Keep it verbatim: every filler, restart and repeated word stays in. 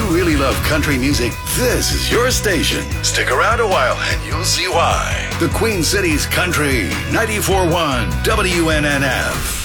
really love country music, this is your station. Stick around a while and you'll see why. The Queen City's Country, ninety-four point one W N N F.